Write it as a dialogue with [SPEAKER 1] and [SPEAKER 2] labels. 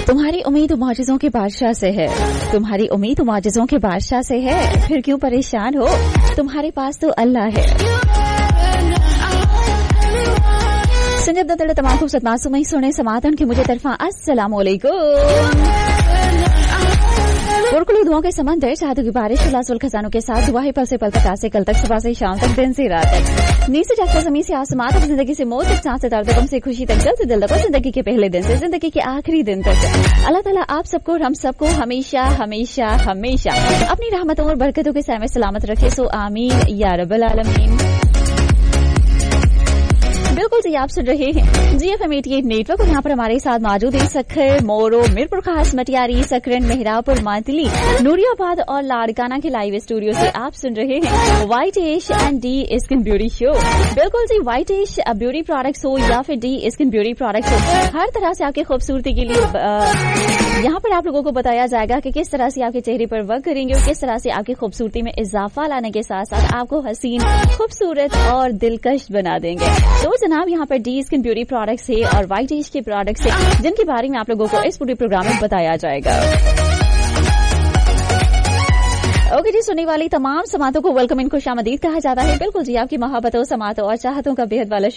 [SPEAKER 1] तुम्हारी उम्मीद मुआजिज़ों के बादशाह से है, तुम्हारी उम्मीद मुआजिज़ों के बादशाह से है, फिर क्यों परेशान हो, तुम्हारे पास तो अल्लाह है। संजब दत्तड़ तमाम खूबसूरत मासूम सुने समातन के मुझे तरफा अस्सलाम वालेकुम। पुरकुलू दुआओं के समंदर चाहतों की बारिश लासुल खजानों के साथ दुआ है पल से पल तक आज से कल तक सुबह से शाम तक दिन से रात तक नींद से जागकर ज़मीन से आसमान तक जिंदगी से मौत तक सांस से दर्द गम से खुशी तक जल से दिल तक जिंदगी के पहले दिन से जिंदगी के आखिरी दिन तक अल्लाह ताला आप सबको और हम सबको हमेशा हमेशा हमेशा अपनी रहमतों और बरकतों के साए में सलामत रखे। सो आमीन या रब्बल आलमीन। बिल्कुल जी, आप सुन रहे हैं GFM 88 नेटवर्क और यहाँ पर हमारे साथ मौजूद है सखर, मोरो, मीरपुर खास, मटियारी, सकरन, मेहरापुर, मातली, नूरियाबाद और लाड़काना के लाइव स्टूडियो से आप सुन रहे हैं white ash and D skin beauty show. बिल्कुल जी, व्हाइट एश ब्यूटी प्रोडक्ट्स हो या फिर डी स्किन ब्यूटी प्रोडक्ट्स हो, हर तरह से आपकी खूबसूरती के लिए यहाँ पर आप लोगों को बताया जाएगा कि किस तरह से आपके चेहरे पर वर्क करेंगे और किस तरह से आपकी खूबसूरती में इजाफा लाने के साथ साथ आपको हसीन, खूबसूरत और दिलकश बना देंगे। तो जनाब यहाँ पर डी स्किन ब्यूटी प्रोडक्ट्स है और व्हाइट एश के प्रोडक्ट्स है जिनके बारे में आप लोगों को इस पूरे प्रोग्राम में बताया जाएगा। ओके जी, सुनने वाली तमाम समातों को वेलकम इन खुशामदीद कहा जाता है। बिल्कुल जी, आपकी मोहब्बतों, समातों और चाहतों का बेहद वाला